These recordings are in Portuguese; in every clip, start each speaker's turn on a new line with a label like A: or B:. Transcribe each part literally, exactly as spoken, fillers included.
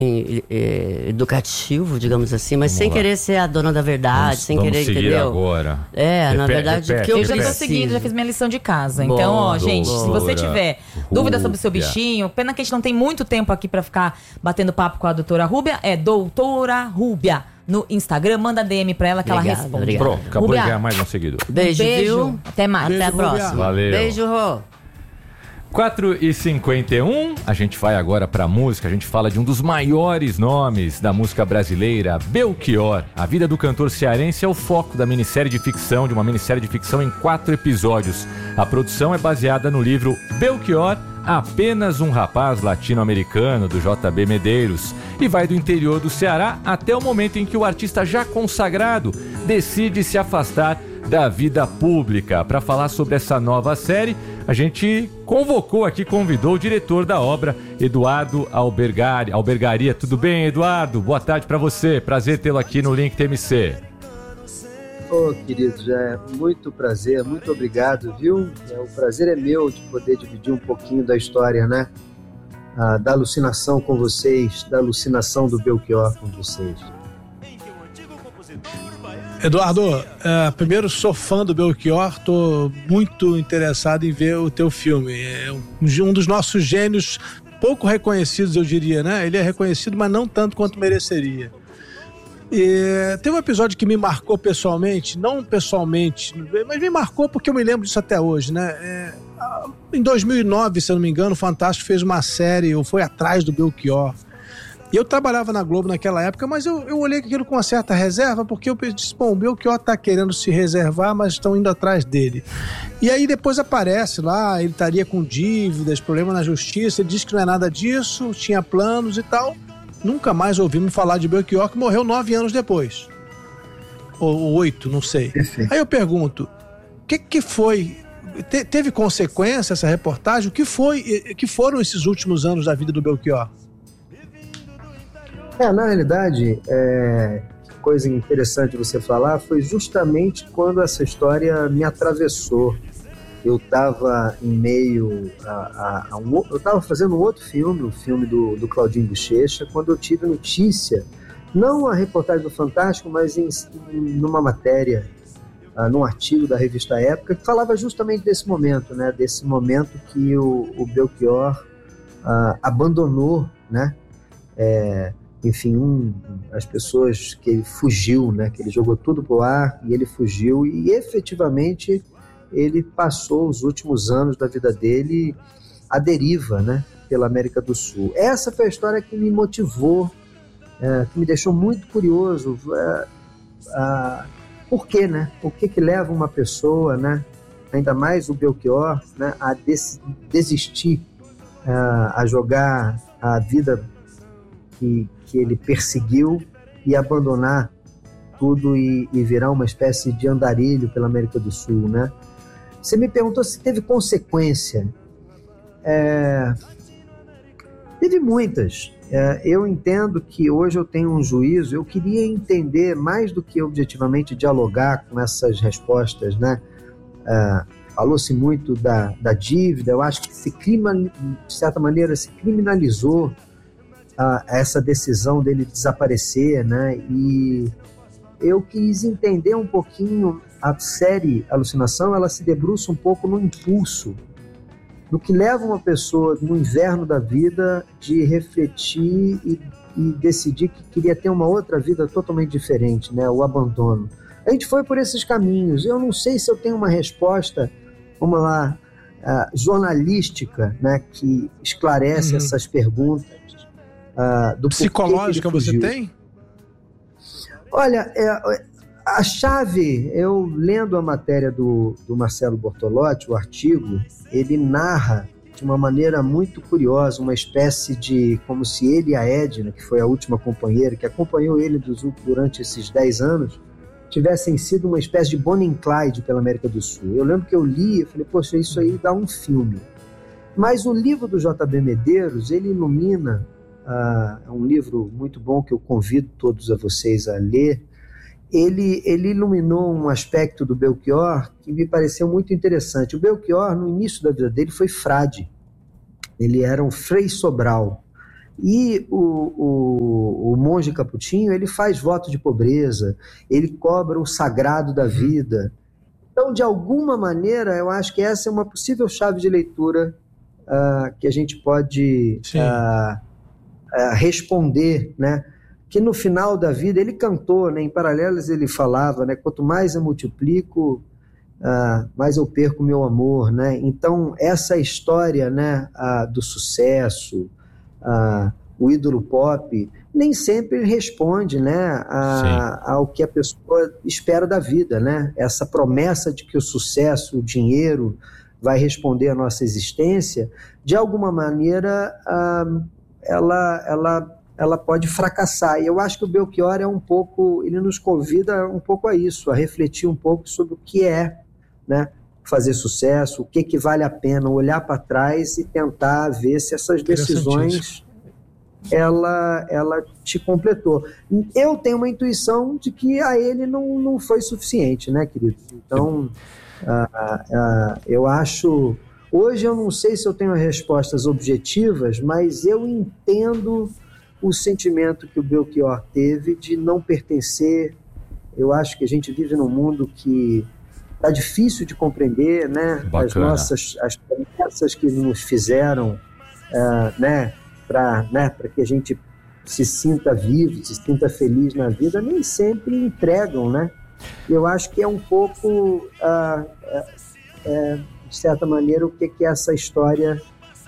A: É, educativo, digamos assim, mas Vamos sem lá. querer ser a dona da verdade, vamos, sem
B: vamos
A: querer,
B: seguir
A: entendeu?
B: Agora.
A: É, repete, na verdade, repete, o que eu,
C: eu já
A: preciso.
C: tô seguindo, já fiz minha lição de casa.
A: Boa,
C: então, ó, gente,
A: boa.
C: se você tiver dúvida sobre o seu bichinho, pena que a gente não tem muito tempo aqui pra ficar batendo papo com a doutora Rúbia, é doutora Rúbia no Instagram, manda D M pra ela que
A: obrigado,
C: ela responde.
A: Obrigado.
B: Pronto, acabou
C: Rúbia,
B: de ganhar mais um seguidor.
A: Beijo,
C: Beijo.
A: viu?
C: Até mais.
A: Até
C: Beijo,
A: a próxima.
B: Rúbia. Valeu.
A: Beijo, Rô.
B: quatro e cinquenta e um, a gente vai agora pra música, a gente fala de um dos maiores nomes da música brasileira, Belchior. A vida do cantor cearense é o foco da minissérie de ficção, de uma minissérie de ficção em quatro episódios. A produção é baseada no livro Belchior, Apenas um Rapaz Latino-Americano, do J B Medeiros, e vai do interior do Ceará até o momento em que o artista já consagrado decide se afastar da vida pública. Para falar sobre essa nova série, a gente convocou aqui, convidou o diretor da obra, Eduardo Albergari, Albergaria. Tudo bem, Eduardo? Boa tarde para você. Prazer tê-lo aqui no Link T M C.
D: Ô, oh, querido, já é muito prazer, muito obrigado, viu? É, o prazer é meu de poder dividir um pouquinho da história, né? Ah, da alucinação com vocês, da alucinação do Belchior com vocês.
E: Eduardo, uh, primeiro sou fã do Belchior, tô muito interessado em ver o teu filme. É um, um dos nossos gênios pouco reconhecidos, eu diria, né? Ele é reconhecido, mas não tanto quanto mereceria. E tem um episódio que me marcou pessoalmente, não pessoalmente, mas me marcou porque eu me lembro disso até hoje, né? É, em dois mil e nove, se eu não me engano, o Fantástico fez uma série, ou foi atrás do Belchior. E eu trabalhava na Globo naquela época, mas eu, eu olhei aquilo com uma certa reserva, porque eu disse, bom, o Belchior tá querendo se reservar, mas estão indo atrás dele. E aí depois aparece lá, ele estaria com dívidas, problema na justiça, ele disse que não é nada disso, tinha planos e tal. Nunca mais ouvimos falar de Belchior, que morreu nove anos depois. Ou, ou oito, não sei. Perfeito. Aí eu pergunto, o que que foi... Te, teve consequência essa reportagem? O que foi, que foram esses últimos anos da vida do Belchior?
D: É, na realidade, é, coisa interessante você falar, foi justamente quando essa história me atravessou. Eu estava em meio a, a, a um, eu estava fazendo um outro filme, o filme do, do Claudinho Bochecha, quando eu tive notícia, não a reportagem do Fantástico, mas em, numa matéria, uh, num artigo da revista Época, que falava justamente desse momento, né, desse momento que o, o Belchior uh, abandonou, né, é, enfim, um, as pessoas que ele fugiu, né, que ele jogou tudo pro ar e ele fugiu e efetivamente ele passou os últimos anos da vida dele à deriva, né, pela América do Sul. Essa foi a história que me motivou, é, que me deixou muito curioso. É, a, por quê, né? O que que leva uma pessoa, né, ainda mais o Belchior, né, a des, desistir, a, a jogar a vida que, que ele perseguiu e abandonar tudo e, e virar uma espécie de andarilho pela América do Sul, né? Você me perguntou se teve consequência. É, teve muitas. É, eu entendo que hoje eu tenho um juízo, eu queria entender mais do que objetivamente dialogar com essas respostas, né? É, falou-se muito da, da dívida, eu acho que se clima, de certa maneira se criminalizou a, essa decisão dele desaparecer, né? E eu quis entender um pouquinho. A série Alucinação, ela se debruça um pouco no impulso, no que leva uma pessoa no inverno da vida de refletir e, e decidir que queria ter uma outra vida totalmente diferente, né? O abandono. A gente foi por esses caminhos. Eu não sei se eu tenho uma resposta, vamos lá, uh, jornalística, né, que esclarece uhum. essas perguntas. Uh, do
E: psicológica você tem?
D: Olha, é, a chave, eu lendo a matéria do, do Marcelo Bortolotti, o artigo, ele narra de uma maneira muito curiosa, uma espécie de, como se ele e a Edna, que foi a última companheira, que acompanhou ele dos, durante esses dez anos, tivessem sido uma espécie de Bonnie and Clyde pela América do Sul. Eu lembro que eu li e falei, poxa, isso aí dá um filme. Mas o livro do J B Medeiros, ele ilumina, uh, é um livro muito bom que eu convido todos a vocês a ler. Ele, ele iluminou um aspecto do Belchior que me pareceu muito interessante. O Belchior, no início da vida dele, foi frade. Ele era um Frei Sobral. E o, o, o monge capuchinho, ele faz voto de pobreza, ele cobra o sagrado da vida. Então, de alguma maneira, eu acho que essa é uma possível chave de leitura uh, que a gente pode uh, uh, responder, né? Que no final da vida, ele cantou, né? Em Paralelos ele falava, né? Quanto mais eu multiplico, uh, mais eu perco meu amor, né? Então, essa história, né? Uh, do sucesso, uh, o ídolo pop, nem sempre responde, né, a, ao que a pessoa espera da vida, né? Essa promessa de que o sucesso, o dinheiro vai responder à nossa existência, de alguma maneira, uh, ela, ela, ela pode fracassar. E eu acho que o Belchior é um pouco, ele nos convida um pouco a isso, a refletir um pouco sobre o que é, né, fazer sucesso, o que, que vale a pena, olhar para trás e tentar ver se essas decisões ela, ela te completou. Eu tenho uma intuição de que a ele não, não foi suficiente, né, querido? Então, uh, uh, eu acho... Hoje eu não sei se eu tenho respostas objetivas, mas eu entendo o sentimento que o Belchior teve de não pertencer. Eu acho que a gente vive num mundo que está difícil de compreender, né?
B: Bacana.
D: As nossas as promessas que nos fizeram, uh, né? Para, né, para que a gente se sinta vivo, se sinta feliz na vida, nem sempre entregam, né? Eu acho que é um pouco, uh, é, é, de certa maneira, o que, que essa história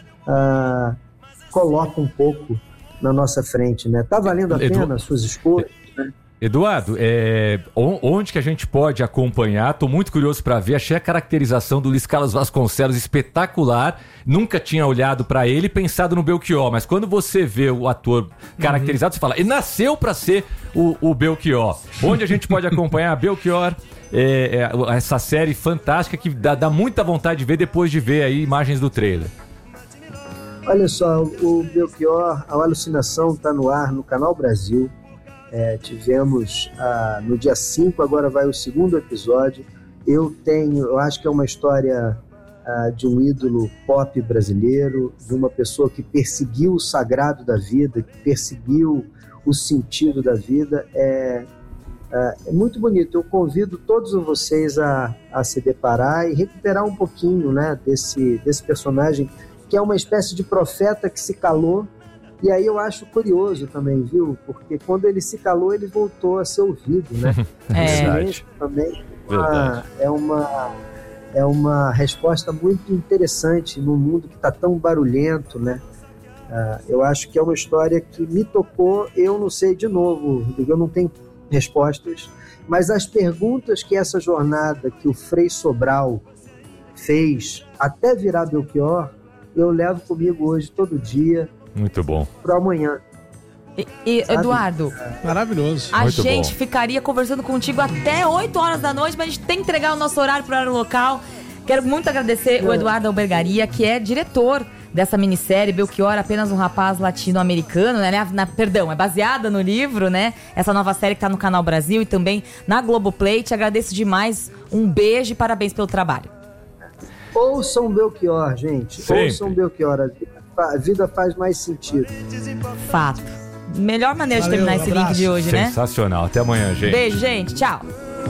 D: uh, coloca um pouco na nossa frente, né? Tá valendo a pena as suas escolhas, né?
B: Eduardo, é, onde que a gente pode acompanhar? Estou muito curioso para ver. Achei a caracterização do Luiz Carlos Vasconcelos espetacular. Nunca tinha olhado para ele e pensado no Belchior, mas quando você vê o ator caracterizado, uhum. Você fala, ele nasceu para ser o, o Belchior. Onde a gente pode acompanhar Belchior? É, é, essa série fantástica que dá, dá muita vontade de ver depois de ver aí imagens do trailer.
D: Olha só, o Belchior, a Alucinação está no ar no Canal Brasil. É, tivemos ah, no dia cinco, agora vai o segundo episódio. Eu tenho, eu acho que é uma história ah, de um ídolo pop brasileiro, de uma pessoa que perseguiu o sagrado da vida, que perseguiu o sentido da vida. É, é, é muito bonito. Eu convido todos vocês a, a se deparar e recuperar um pouquinho, né, desse, desse personagem que é uma espécie de profeta que se calou. E aí eu acho curioso também, viu? Porque quando ele se calou, ele voltou a ser ouvido, né?
C: É.
D: Silêncio também uma, é, uma, é uma resposta muito interessante num mundo que está tão barulhento, né? Uh, eu acho que é uma história que me tocou. Eu não sei, de novo, eu não tenho respostas, mas as perguntas que essa jornada que o Frei Sobral fez até virar Belchior, eu levo comigo hoje todo dia.
B: Muito bom.
D: Para amanhã.
C: E, e Eduardo,
E: maravilhoso.
C: A
B: Muito
C: gente
B: bom.
C: ficaria conversando contigo até oito horas da noite, mas a gente tem que entregar o nosso horário para o horário local. Quero muito agradecer o Eduardo Albergaria, que é diretor dessa minissérie Belchior, apenas um rapaz latino-americano, né? Na, perdão, é baseada no livro, né? Essa nova série que tá no Canal Brasil e também na Globoplay. Te agradeço demais. Um beijo e parabéns pelo trabalho.
D: Ouçam Belchior, gente.
B: Sempre.
D: Ouçam Belchior. A vida, a vida faz mais sentido.
C: Fato. Melhor maneira
E: Valeu,
C: de terminar esse
E: abraço.
C: link de hoje, né?
B: Sensacional. Até amanhã, gente.
C: Beijo, gente. Tchau.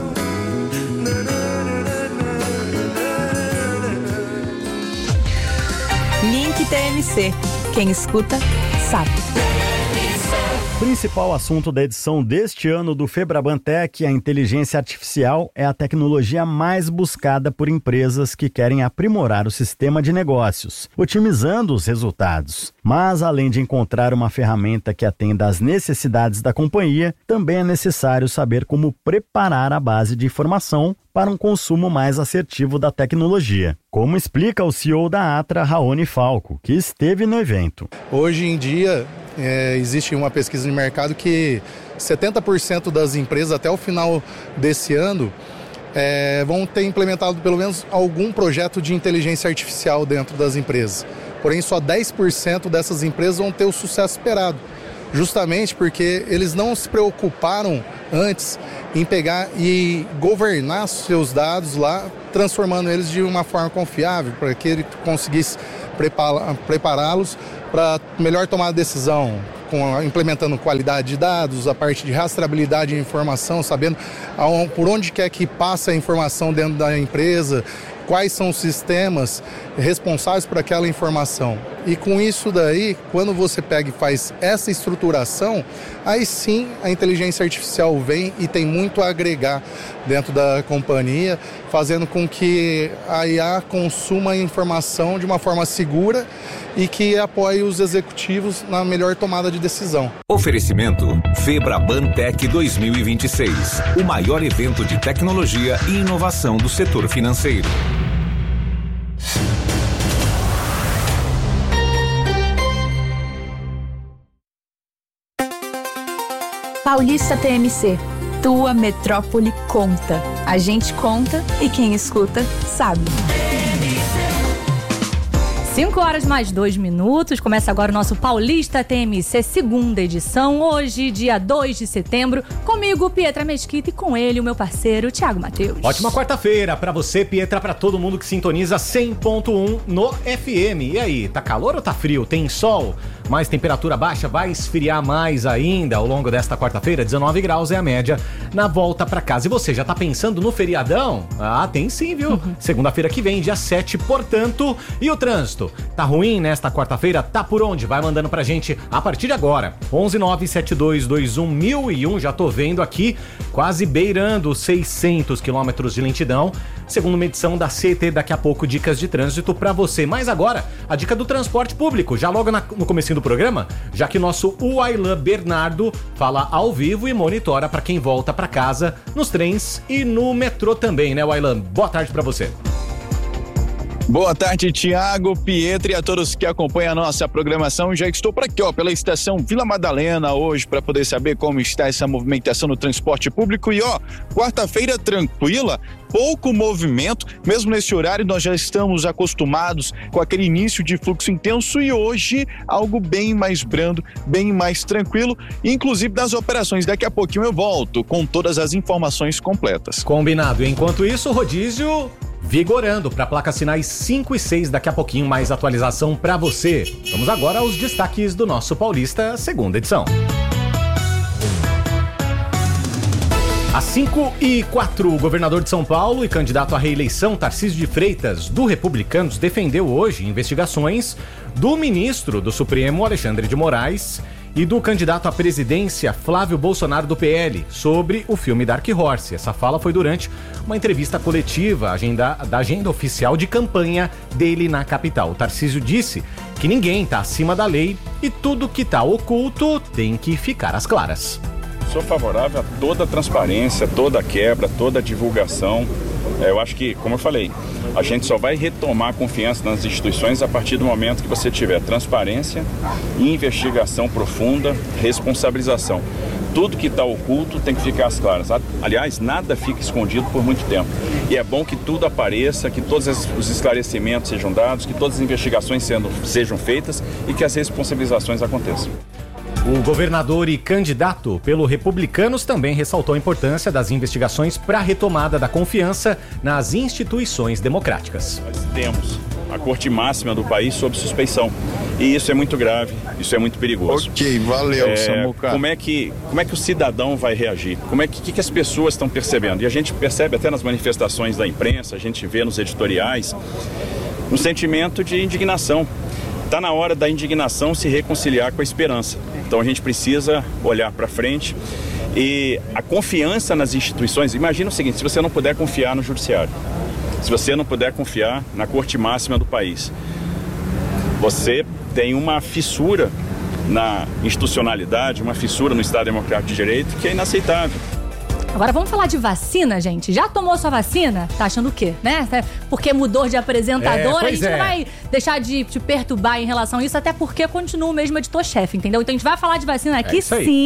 C: Link T M C. Quem escuta, sabe.
F: Principal assunto da edição deste ano do Febrabantec, a inteligência artificial é a tecnologia mais buscada por empresas que querem aprimorar o sistema de negócios, otimizando os resultados. Mas, além de encontrar uma ferramenta que atenda às necessidades da companhia, também é necessário saber como preparar a base de informação para um consumo mais assertivo da tecnologia. Como explica o C E O da Atra, Raoni Falco, que esteve no evento.
G: Hoje em dia, é, existe uma pesquisa de mercado que setenta por cento das empresas até o final desse ano é, vão ter implementado pelo menos algum projeto de inteligência artificial dentro das empresas. Porém, só dez por cento dessas empresas vão ter o sucesso esperado. Justamente porque eles não se preocuparam antes em pegar e governar seus dados lá, transformando eles de uma forma confiável, para que ele conseguisse prepará-los para melhor tomar a decisão, com, implementando qualidade de dados, a parte de rastreabilidade de informação, sabendo aonde, por onde quer que passa a informação dentro da empresa, quais são os sistemas responsáveis por aquela informação. E com isso daí, quando você pega e faz essa estruturação, aí sim a inteligência artificial vem e tem muito a agregar dentro da companhia, fazendo com que a I A consuma a informação de uma forma segura e que apoie os executivos na melhor tomada de decisão.
H: Oferecimento Febraban Tech dois mil e vinte e seis, o maior evento de tecnologia e inovação do setor financeiro.
I: Paulista T M C, tua metrópole conta. A gente conta e quem escuta sabe.
C: cinco horas mais dois minutos, começa agora o nosso Paulista T M C, segunda edição, hoje, dia dois de setembro, comigo, Pietra Mesquita, e com ele, o meu parceiro, Thiago Matheus.
J: Ótima quarta-feira pra você, Pietra, pra todo mundo que sintoniza cem ponto um no F M. E aí, tá calor ou tá frio? Tem sol? Mais temperatura baixa? Vai esfriar mais ainda ao longo desta quarta-feira? dezenove graus é a média na volta pra casa. E você, já tá pensando no feriadão? Ah, tem sim, viu? Uhum. Segunda-feira que vem, dia sete, portanto. E o trânsito? Tá ruim nesta quarta-feira? Tá por onde? Vai mandando pra gente a partir de agora. onze nove sete dois dois um mil e um, já tô vendo aqui, quase beirando seiscentos quilômetros de lentidão. Segundo uma edição da C T, daqui a pouco, dicas de trânsito pra você. Mas agora, a dica do transporte público, já logo na, no comecinho do programa, já que nosso Uailan Bernardo fala ao vivo e monitora pra quem volta pra casa, nos trens e no metrô também, né, Uailan? Boa tarde pra você.
K: Boa tarde, Thiago, Pietro e a todos que acompanham a nossa programação. Já estou por aqui, ó, pela estação Vila Madalena hoje para poder saber como está essa movimentação no transporte público. E ó, quarta-feira tranquila, pouco movimento, mesmo nesse horário nós já estamos acostumados com aquele início de fluxo intenso e hoje algo bem mais brando, bem mais tranquilo, inclusive das operações. Daqui a pouquinho eu volto com todas as informações completas.
J: Combinado. Enquanto isso, o rodízio vigorando para placas sinais cinco e seis, daqui a pouquinho mais atualização para você. Vamos agora aos destaques do nosso Paulista, segunda edição. Às cinco e quatro, o governador de São Paulo e candidato à reeleição, Tarcísio de Freitas, do Republicanos, defendeu hoje investigações do ministro do Supremo, Alexandre de Moraes, e do candidato à presidência, Flávio Bolsonaro, do P L, sobre o filme Dark Horse. Essa fala foi durante uma entrevista coletiva agenda, da agenda oficial de campanha dele na capital. O Tarcísio disse que ninguém está acima da lei e tudo que está oculto tem que ficar às claras.
L: Sou favorável a toda a transparência, toda a quebra, toda a divulgação. Eu acho que, como eu falei, a gente só vai retomar a confiança nas instituições a partir do momento que você tiver transparência, investigação profunda, responsabilização. Tudo que está oculto tem que ficar às claras. Aliás, nada fica escondido por muito tempo. E é bom que tudo apareça, que todos os esclarecimentos sejam dados, que todas as investigações sendo, sejam feitas e que as responsabilizações aconteçam.
J: O governador e candidato pelo Republicanos também ressaltou a importância das investigações para a retomada da confiança nas instituições democráticas.
L: Nós temos a Corte Máxima do país sob suspeição. E isso é muito grave, isso é muito perigoso.
K: Ok, valeu,
L: é,
K: Samuca.
L: Como é que, como é que o cidadão vai reagir? Como é que, que, que as pessoas estão percebendo? E a gente percebe até nas manifestações da imprensa, a gente vê nos editoriais, um sentimento de indignação. Está na hora da indignação se reconciliar com a esperança. Então a gente precisa olhar para frente e a confiança nas instituições. Imagina o seguinte, se você não puder confiar no judiciário, se você não puder confiar na Corte Máxima do país, você tem uma fissura na institucionalidade, uma fissura no Estado Democrático de Direito que é inaceitável.
C: Agora vamos falar de vacina, gente. Já tomou sua vacina? Tá achando o quê, né? Porque mudou de apresentador, é, a gente é. não vai deixar de te perturbar em relação a isso, até porque continua o mesmo editor-chefe, entendeu? Então a gente vai falar de vacina aqui, é sim,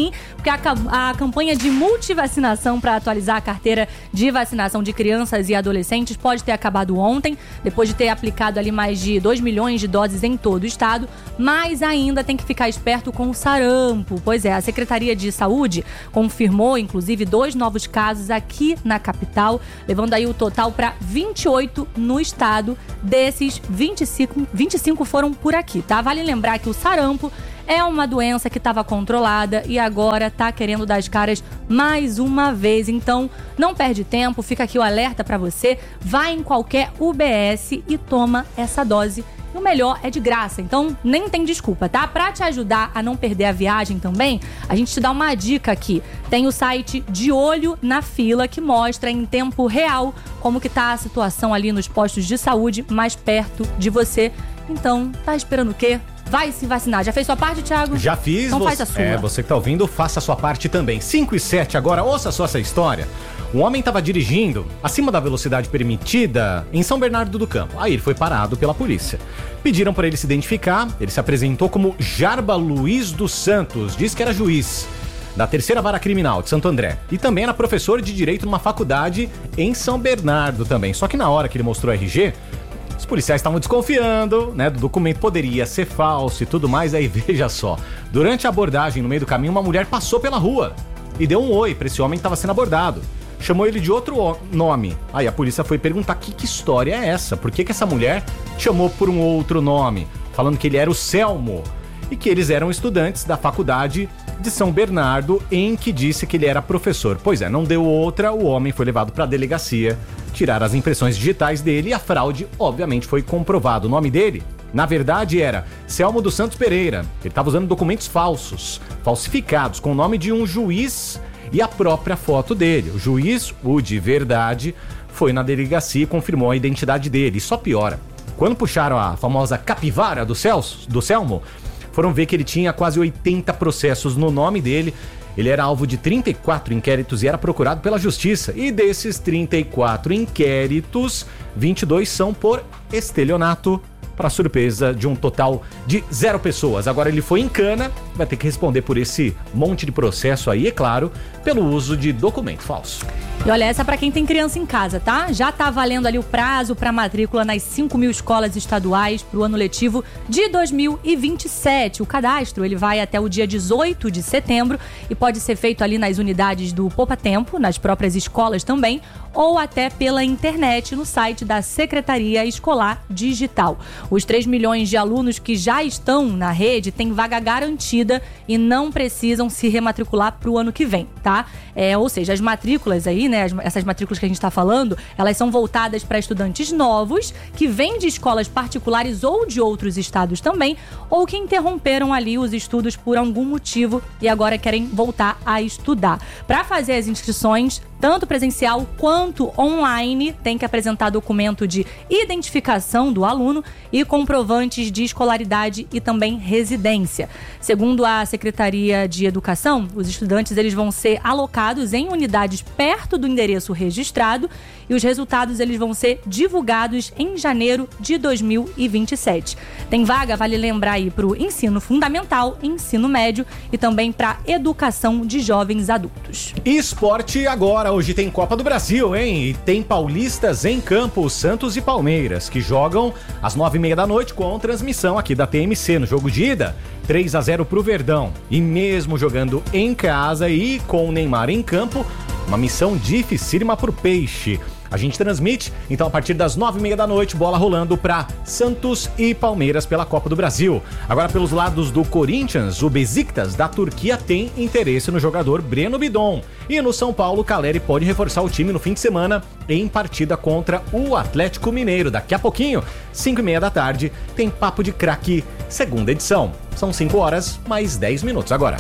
M: porque a, a campanha de multivacinação para atualizar a carteira de vacinação de crianças e adolescentes pode ter acabado ontem, depois de ter aplicado ali mais de dois milhões de doses em todo o estado, mas ainda tem que ficar esperto com o sarampo. Pois é, a Secretaria de Saúde confirmou, inclusive, dois novos casos aqui na capital, levando aí o total para vinte e oito no estado. Desses, vinte e cinco, vinte e cinco foram por aqui, tá? Vale lembrar que o sarampo é uma doença que estava controlada e agora está querendo dar as caras mais uma vez. Então, não perde tempo, fica aqui o alerta para você. Vai em qualquer U B S e toma essa dose. E o melhor é de graça, então nem tem desculpa, tá? Pra te ajudar a não perder a viagem também, a gente te dá uma dica aqui. Tem o site De Olho na Fila, que mostra em tempo real como que tá a situação ali nos postos de saúde mais perto de você. Então, tá esperando o quê? Vai se vacinar. Já fez sua parte, Thiago?
J: Já fiz.
M: Então
J: você,
M: faz a sua.
J: É, você que tá ouvindo, faça a sua parte também. cinco e sete agora, ouça só essa história. Um homem estava dirigindo acima da velocidade permitida em São Bernardo do Campo. Aí ele foi parado pela polícia. Pediram para ele se identificar. Ele se apresentou como Jarba Luiz dos Santos. Disse que era juiz da terceira vara criminal de Santo André. E também era professor de direito numa faculdade em São Bernardo também. Só que na hora que ele mostrou o R G, os policiais estavam desconfiando, né, do documento, poderia ser falso e tudo mais. Aí veja só, durante a abordagem no meio do caminho, uma mulher passou pela rua e deu um oi para esse homem que estava sendo abordado. Chamou ele de outro nome. Aí a polícia foi perguntar que, que história é essa? Por que, que essa mulher chamou por um outro nome? Falando que ele era o Selmo e que eles eram estudantes da faculdade de São Bernardo, em que disse que ele era professor. Pois é, não deu outra, o homem foi levado para a delegacia, tirar as impressões digitais dele e a fraude, obviamente, foi comprovado. O nome dele, na verdade, era Selmo dos Santos Pereira. Ele estava usando documentos falsos, falsificados, com o nome de um juiz e a própria foto dele. O juiz, o de verdade, foi na delegacia e confirmou a identidade dele. E só piora. Quando puxaram a famosa capivara do, Celso, do Selmo, foram ver que ele tinha quase oitenta processos no nome dele. Ele era alvo de trinta e quatro inquéritos e era procurado pela justiça. E desses trinta e quatro inquéritos, vinte e dois são por estelionato, para surpresa de um total de zero pessoas. Agora ele foi em cana, vai ter que responder por esse monte de processo aí, é claro, pelo uso de documento falso.
M: E olha, essa para quem tem criança em casa, tá? Já tá valendo ali o prazo para matrícula nas cinco mil escolas estaduais para o ano letivo de dois mil e vinte e sete. O cadastro, ele vai até o dia dezoito de setembro e pode ser feito ali nas unidades do Poupa Tempo, nas próprias escolas também, ou até pela internet no site da Secretaria Escolar Digital. Os três milhões de alunos que já estão na rede têm vaga garantida e não precisam se rematricular para o ano que vem, tá? É, ou seja, as matrículas aí, né, as, essas matrículas que a gente está falando, elas são voltadas para estudantes novos que vêm de escolas particulares ou de outros estados também, ou que interromperam ali os estudos por algum motivo e agora querem voltar a estudar. Para fazer as inscrições, tanto presencial quanto online, tem que apresentar documento de identificação do aluno e comprovantes de escolaridade e também residência. Segundo a Secretaria de Educação, os estudantes eles vão ser alocados em unidades perto do endereço registrado e os resultados eles vão ser divulgados em janeiro de dois mil e vinte e sete. Tem vaga, vale lembrar aí, para o ensino fundamental, ensino médio e também para educação de jovens adultos.
J: Esporte agora. Hoje tem Copa do Brasil, hein? E tem paulistas em campo, Santos e Palmeiras, que jogam às nove e meia da noite com transmissão aqui da T M C. No jogo de ida, três a zero pro Verdão. E mesmo jogando em casa e com o Neymar em campo, uma missão dificílima pro Peixe. A gente transmite, então, a partir das nove e meia da noite, bola rolando para Santos e Palmeiras pela Copa do Brasil. Agora, pelos lados do Corinthians, o Besiktas da Turquia tem interesse no jogador Breno Bidon. E no São Paulo, Caleri pode reforçar o time no fim de semana em partida contra o Atlético Mineiro. Daqui a pouquinho, cinco e meia da tarde, tem Papo de Craque, segunda edição. São cinco horas, mais dez minutos agora.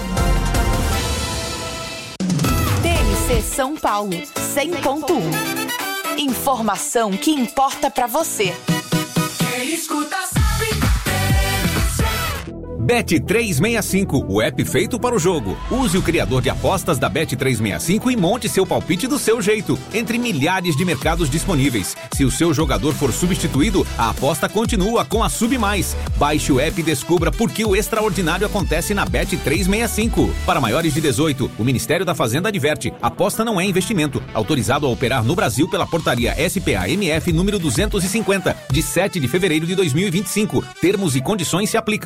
N: T M C São Paulo, cem ponto um. Informação que importa pra você.
O: Quem escuta sabe.
H: Bet trezentos e sessenta e cinco, o app feito para o jogo. Use o criador de apostas da Bet trezentos e sessenta e cinco e monte seu palpite do seu jeito, entre milhares de mercados disponíveis. Se o seu jogador for substituído, a aposta continua com a Sub Mais. Baixe o app e descubra por que o extraordinário acontece na Bet trezentos e sessenta e cinco. Para maiores de dezoito, o Ministério da Fazenda adverte: aposta não é investimento. Autorizado a operar no Brasil pela portaria S P A M F número duzentos e cinquenta, de sete de fevereiro de dois mil e vinte e cinco. Termos e condições se aplicam.